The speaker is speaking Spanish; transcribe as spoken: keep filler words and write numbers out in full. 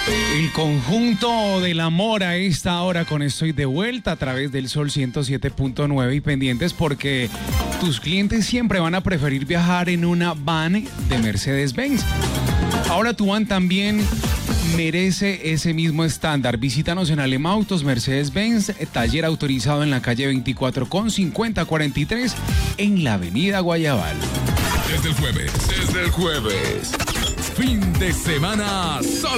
El conjunto del amor a esta hora, con Estoy de Vuelta a través del Sol ciento siete punto nueve y pendientes porque tus clientes siempre van a preferir viajar en una van de Mercedes-Benz. Ahora tu van también merece ese mismo estándar. Visítanos en Alemautos Mercedes-Benz, taller autorizado en la calle veinticuatro con cincuenta cuarenta y tres en la avenida Guayabal. Desde el jueves, desde el jueves, fin de semana solo.